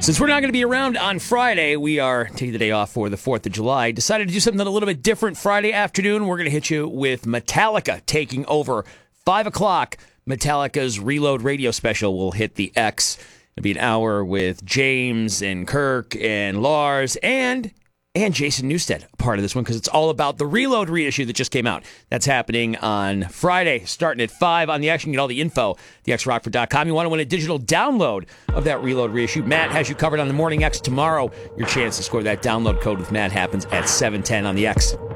Since we're not going to be around on Friday, we are taking the day off for the 4th of July. Decided to do something a little bit different Friday afternoon. We're going to hit you with Metallica taking over 5 o'clock. Metallica's Reload radio special will hit the X. It'll be an hour with James and Kirk and Lars and Jason Newsted, a part of this one, because it's all about the Reload reissue that just came out. That's happening on Friday, starting at 5 on the X. You can get all the info, thexrockford.com. You want to win a digital download of that Reload reissue. Matt has you covered on the Morning X tomorrow. Your chance to score that download code with Matt happens at 7:10 on the X.